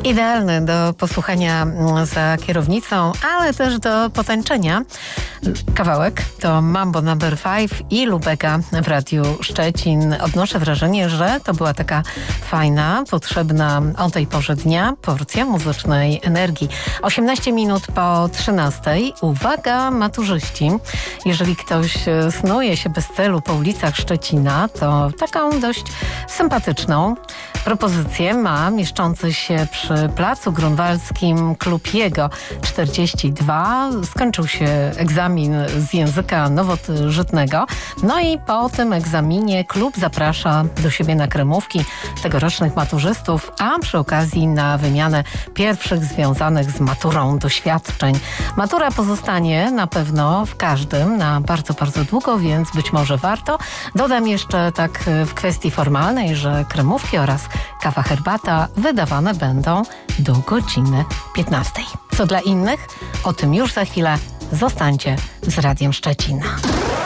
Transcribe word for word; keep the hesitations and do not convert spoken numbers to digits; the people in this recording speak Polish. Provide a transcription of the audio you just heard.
Idealny do posłuchania za kierownicą, ale też do potańczenia. Kawałek to Mambo number five i Lubega w Radiu Szczecin. Odnoszę wrażenie, że to była taka fajna, potrzebna o tej porze dnia porcja muzycznej energii. osiemnaście minut po trzynastej. Uwaga, maturzyści. Jeżeli ktoś snuje się bez celu po ulicach Szczecina, to taką dość sympatyczną propozycję ma mieszczący się przy Placu Grunwaldzkim klub Jego czterdzieści dwa. Skończył się egzamin z języka nowożytnego. No i po tym egzaminie klub zaprasza do siebie na kremówki tegorocznych maturzystów, a przy okazji na wymianę pierwszych związanych z maturą doświadczeń. Matura pozostanie na pewno w każdym na bardzo, bardzo długo, więc być może warto. Dodam jeszcze tak w kwestii formalnej, że kremówki oraz kawa, herbata wydawane będą do godziny piętnastej. Co dla innych? O tym już za chwilę. Zostańcie z Radiem Szczecina.